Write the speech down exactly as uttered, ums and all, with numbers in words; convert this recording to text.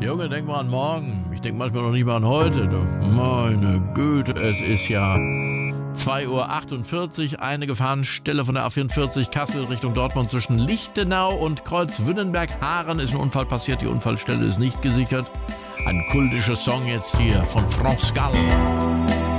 Junge, denk mal an morgen. Ich denk manchmal noch nicht mal an heute. Du. Meine Güte, es ist ja zwei Uhr achtundvierzig. Eine Gefahrenstelle von der A vierundvierzig Kassel Richtung Dortmund zwischen Lichtenau und Kreuzwünnenberg-Haaren ist ein Unfall passiert. Die Unfallstelle ist nicht gesichert. Ein kultischer Song jetzt hier von France Gall.